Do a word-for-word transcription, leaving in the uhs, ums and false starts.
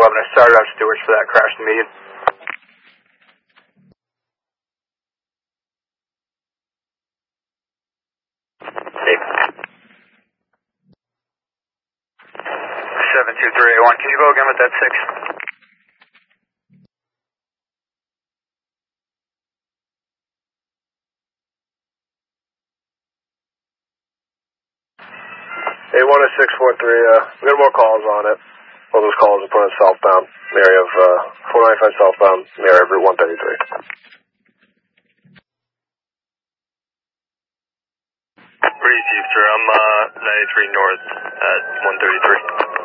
eleven. I started out Stewart's for that crash in Megan. seven two three eight one, can you go again with that six? eight one is six four three, uh, we got more calls on it. All those calls are put on southbound, in the area of, uh, four ninety-five southbound, in the area of Route one thirty-three. Breeze, sir, I'm, uh, ninety-three north at one thirty-three.